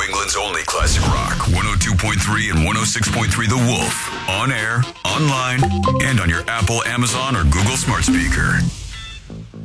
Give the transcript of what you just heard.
New England's only classic rock, 102.3 and 106.3 The Wolf. On air, online, and on your Apple, Amazon, or Google smart speaker.